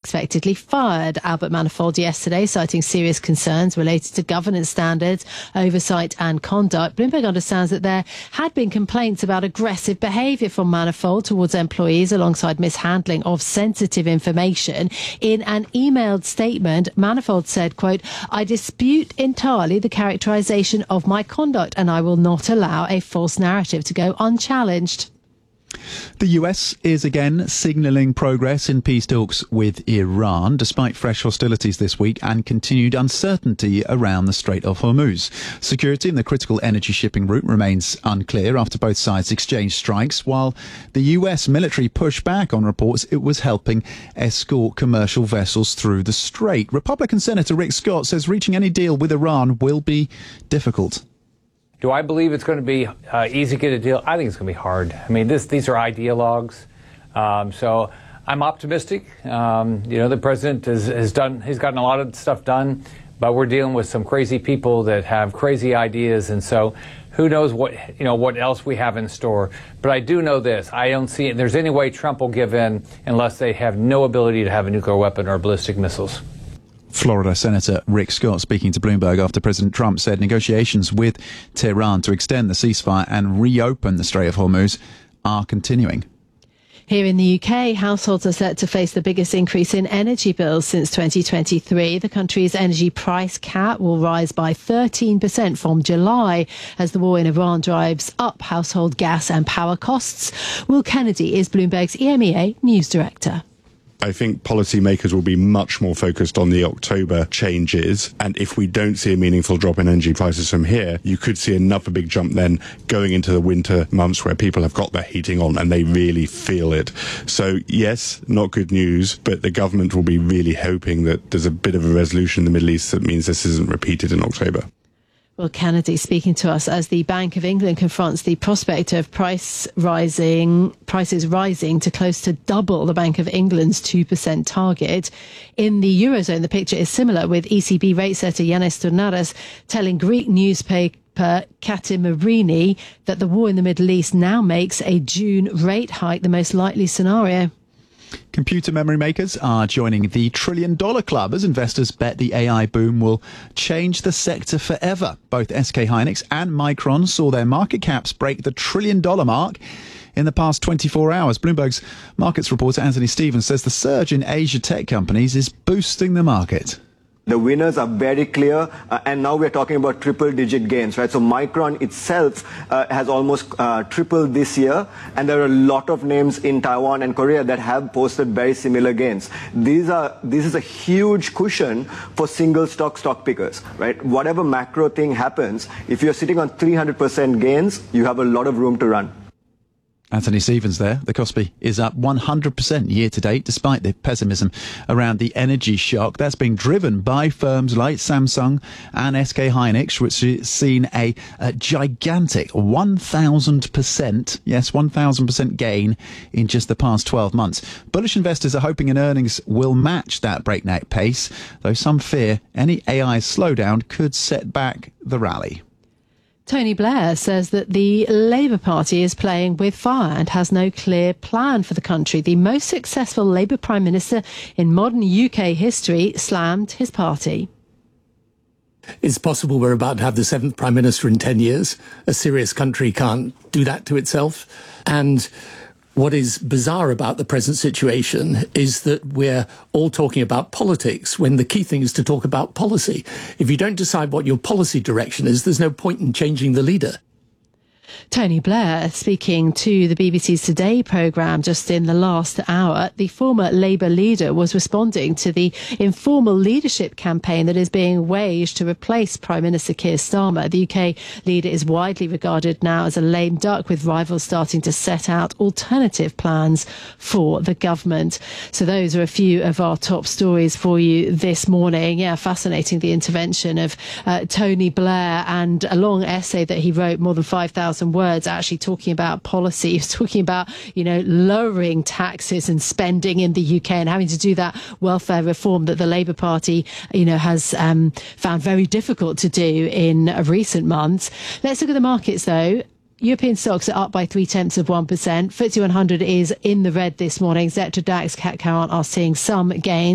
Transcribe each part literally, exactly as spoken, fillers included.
unexpectedly fired Albert Manifold yesterday, citing serious concerns related to governance standards, oversight and conduct. Bloomberg understands that there had been complaints about aggressive behaviour from Manifold towards employees alongside mishandling of sensitive information. In an emailed statement, Manifold said, quote, "I dispute entirely the characterisation of my conduct and I will not allow a false narrative to go unchallenged." The U S is again signalling progress in peace talks with Iran, despite fresh hostilities this week and continued uncertainty around the Strait of Hormuz. Security in the critical energy shipping route remains unclear after both sides exchanged strikes, while the U S military pushed back on reports it was helping escort commercial vessels through the strait. Republican Senator Rick Scott says reaching any deal with Iran will be difficult. Do I believe it's going to be uh, easy to get a deal? I think it's going to be hard. I mean, this, these are ideologues. Um, so I'm optimistic. Um, you know, the president has, has done, he's gotten a lot of stuff done, but we're dealing with some crazy people that have crazy ideas. And so who knows what, you know, what else we have in store. But I do know this. I don't see there's any way Trump will give in unless they have no ability to have a nuclear weapon or ballistic missiles. Florida Senator Rick Scott speaking to Bloomberg after President Trump said negotiations with Tehran to extend the ceasefire and reopen the Strait of Hormuz are continuing. Here in the U K, households are set to face the biggest increase in energy bills since twenty twenty-three. The country's energy price cap will rise by thirteen percent from July as the war in Iran drives up household gas and power costs. Will Kennedy is Bloomberg's E M E A news director. I think policymakers will be much more focused on the October changes. And if we don't see a meaningful drop in energy prices from here, you could see another big jump then going into the winter months where people have got their heating on and they really feel it. So, yes, not good news, but the government will be really hoping that there's a bit of a resolution in the Middle East that means this isn't repeated in October. Well, Kennedy speaking to us as the Bank of England confronts the prospect of price rising, prices rising to close to double the Bank of England's two percent target. In the Eurozone, the picture is similar, with E C B rate setter Yanis Stournaras telling Greek newspaper Katimirini that the war in the Middle East now makes a June rate hike the most likely scenario. Computer memory makers are joining the trillion dollar club as investors bet the A I boom will change the sector forever. Both S K Hynix and Micron saw their market caps break the trillion dollar mark in the past twenty-four hours. Bloomberg's markets reporter Anthony Stevens says the surge in Asia tech companies is boosting the market. The winners are very clear, uh, and now we're talking about triple-digit gains, right? So Micron itself uh, has almost uh, tripled this year, and there are a lot of names in Taiwan and Korea that have posted very similar gains. These are this is a huge cushion for single stock stock pickers, right? Whatever macro thing happens, if you're sitting on three hundred percent gains, you have a lot of room to run. Anthony Stevens there. The Kospi is up one hundred percent year to date, despite the pessimism around the energy shock. That's being driven by firms like Samsung and S K Hynix, which has seen a, a gigantic one thousand percent, yes, one thousand percent gain in just the past twelve months. Bullish investors are hoping in earnings will match that breakneck pace, though some fear any A I slowdown could set back the rally. Tony Blair says that the Labour Party is playing with fire and has no clear plan for the country. The most successful Labour Prime Minister in modern U K history slammed his party. It's possible we're about to have the seventh Prime Minister in ten years. A serious country can't do that to itself. And what is bizarre about the present situation is that we're all talking about politics when the key thing is to talk about policy. If you don't decide what your policy direction is, there's no point in changing the leader. Tony Blair speaking to the B B C's Today programme just in the last hour. The former Labour leader was responding to the informal leadership campaign that is being waged to replace Prime Minister Keir Starmer. The U K leader is widely regarded now as a lame duck, with rivals starting to set out alternative plans for the government. So those are a few of our top stories for you this morning. Yeah, fascinating, the intervention of uh, Tony Blair, and a long essay that he wrote, more than five thousand words, actually talking about policy. He was talking about, you know, lowering taxes and spending in the U K and having to do that welfare reform that the Labour Party, you know, has um, found very difficult to do in recent months. Let's look at the markets, though. European stocks are up by three-tenths of one percent. FTSE one hundred is in the red this morning. Xetra, DAX, C A C, Caron are seeing some gains.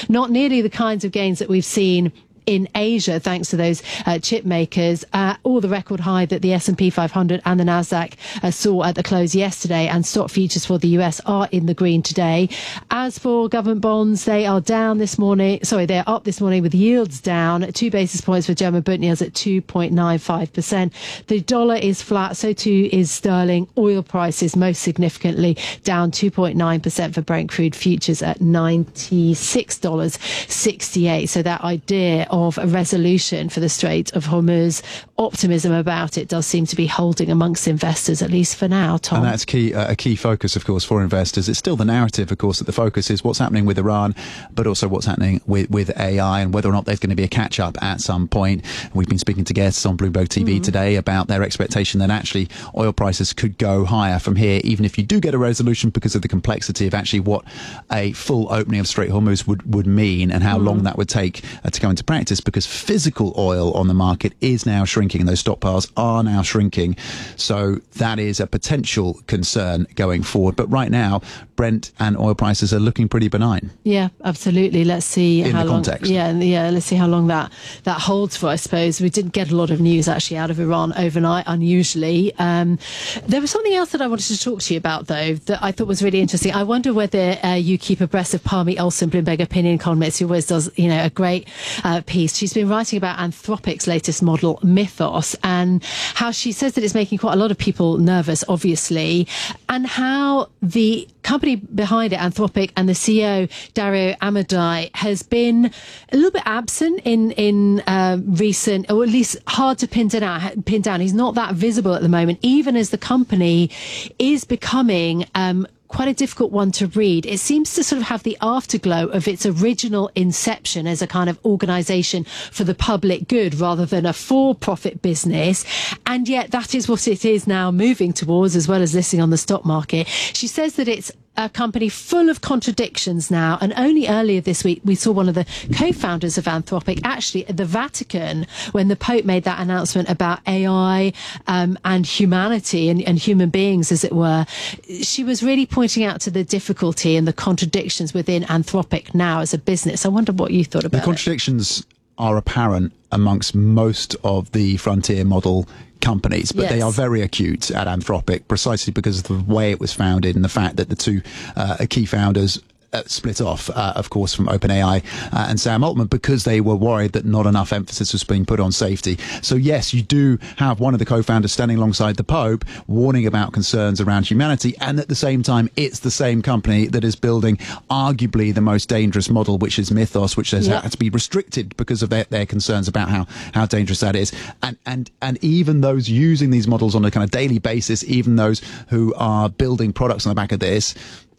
not nearly the kinds of gains that we've seen in Asia, thanks to those uh, chip makers, uh, or the record high that the S and P five hundred and the Nasdaq uh, saw at the close yesterday, and stock futures for the U S are in the green today. As for government bonds, they are down this morning. Sorry, they're up this morning with yields down two basis points for German Bund yields at two point nine five percent. The dollar is flat, so too is sterling. Oil prices most significantly down two point nine percent for Brent crude futures at ninety-six dollars sixty-eight. So that idea of a resolution for the Strait of Hormuz, optimism about it does seem to be holding amongst investors, at least for now, Tom. And that's key, uh, a key focus, of course, for investors. It's still the narrative, of course, that the focus is what's happening with Iran, but also what's happening with, with A I and whether or not there's going to be a catch-up at some point. We've been speaking to guests on Bloomberg T V mm. today about their expectation that actually oil prices could go higher from here, even if you do get a resolution, because of the complexity of actually what a full opening of Strait Hormuz would, would mean and how mm. long that would take uh, to go into practice, because physical oil on the market is now shrinking and those stockpiles are now shrinking. So that is a potential concern going forward. But right now, Brent and oil prices are looking pretty benign. Yeah, absolutely. Let's see in how the long. Context. Yeah, yeah. Let's see how long that that holds for. I suppose we didn't get a lot of news actually out of Iran overnight, unusually. Um, there was something else that I wanted to talk to you about, though, that I thought was really interesting. I wonder whether uh, you keep abreast of Parmi Olsen, Bloomberg opinion columnist, who always does, you know, a great uh, piece. She's been writing about Anthropic's latest model, Mythos, and how she says that it's making quite a lot of people nervous, obviously, and how the company behind it, Anthropic, and the C E O, Dario Amodei, has been a little bit absent in in uh, recent, or at least hard to pin down, pin down. He's not that visible at the moment, even as the company is becoming um, quite a difficult one to read. It seems to sort of have the afterglow of its original inception as a kind of organisation for the public good rather than a for-profit business. And yet that is what it is now moving towards, as well as listing on the stock market. She says that it's a company full of contradictions now, and only earlier this week we saw one of the co-founders of Anthropic actually at the Vatican when the Pope made that announcement about A I um, and humanity and, and human beings, as it were. She was really pointing out to the difficulty and the contradictions within Anthropic now as a business. I wonder what you thought about it. The contradictions are apparent amongst most of the frontier model companies, but yes. they are very acute at Anthropic precisely because of the way it was founded and the fact that the two uh, key founders Uh, split off, uh, of course, from OpenAI uh, and Sam Altman, because they were worried that not enough emphasis was being put on safety. So yes, you do have one of the co-founders standing alongside the Pope warning about concerns around humanity, and at the same time it's the same company that is building arguably the most dangerous model, which is Mythos, which has yeah. had to be restricted because of their, their concerns about how how dangerous that is. And and and even those using these models on a kind of daily basis, even those who are building products on the back of this,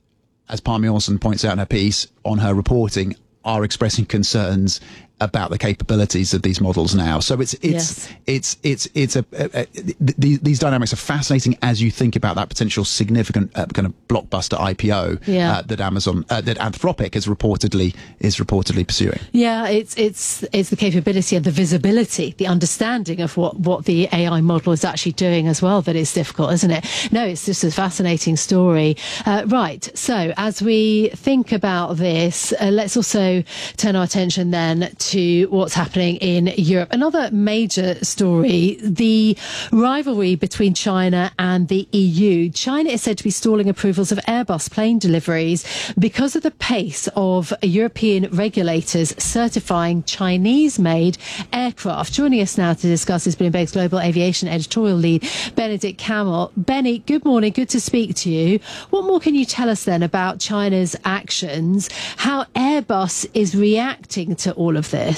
as Parmi Olsen points out in her piece on her reporting, are expressing concerns about the capabilities of these models now. So it's it's yes. it's it's it's a, a, a th- these dynamics are fascinating as you think about that potential significant uh, kind of blockbuster I P O yeah. uh, that Amazon uh, that Anthropic is reportedly is reportedly pursuing. Yeah, it's it's it's the capability and the visibility, the understanding of what what the A I model is actually doing as well that is difficult, isn't it? No, it's just a fascinating story. Uh, right. So as we think about this, uh, let's also turn our attention then to to what's happening in Europe. Another major story, the rivalry between China and the E U. China is said to be stalling approvals of Airbus plane deliveries because of the pace of European regulators certifying Chinese-made aircraft. Joining us now to discuss is Bloomberg's global aviation editorial lead, Benedict Kamel. Benny, good morning. Good to speak to you. What more can you tell us then about China's actions, how Airbus is reacting to all of this?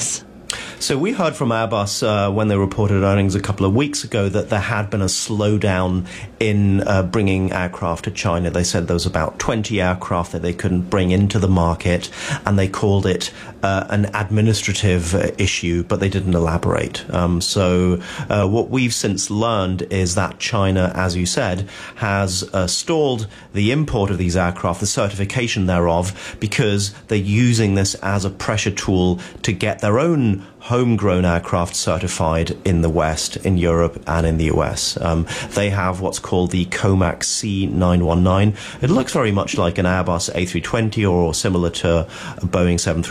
So we heard from Airbus uh, when they reported earnings a couple of weeks ago that there had been a slowdown in uh, bringing aircraft to China. They said there was about twenty aircraft that they couldn't bring into the market, and they called it uh, an administrative uh, issue, but they didn't elaborate. Um, so uh, what we've since learned is that China, as you said, has uh, stalled the import of these aircraft, the certification thereof, because they're using this as a pressure tool to get their own homegrown aircraft certified in the West, in Europe and in the U S. Um, they have what's called the COMAC C nine one nine. It looks very much like an Airbus A three twenty or similar to a Boeing seven